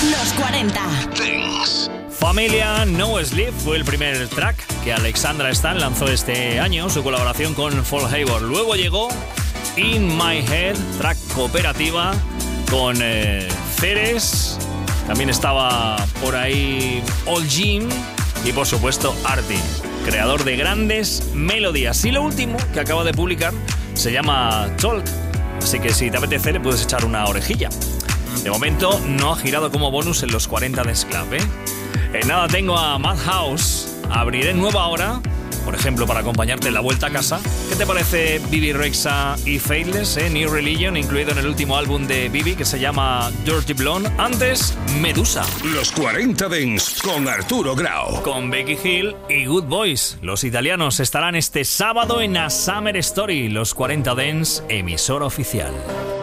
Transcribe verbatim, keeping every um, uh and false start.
Los cuarenta Dance. Familia No Sleep fue el primer track que Alexandra Stan lanzó este año, su colaboración con Fall Hayward. Luego llegó In My Head, track cooperativa con eh, Ceres. También estaba por ahí All Jim y por supuesto Artin, creador de grandes melodías. Y lo último que acaba de publicar se llama Talk, así que si te apetece le puedes echar una orejilla. De momento no ha girado como bonus en los cuarenta Dance Club, ¿eh? En nada tengo a Madhouse. Abriré nueva hora, por ejemplo, para acompañarte en la vuelta a casa. ¿Qué te parece Bibi Rexha y Faithless, eh? New Religion, incluido en el último álbum de Bibi que se llama Dirty Blonde. Antes, Medusa. Los cuarenta Dance con Arturo Grau. Con Becky Hill y Good Boys. Los italianos estarán este sábado en A Summer Story. Los cuarenta Dance, emisora oficial.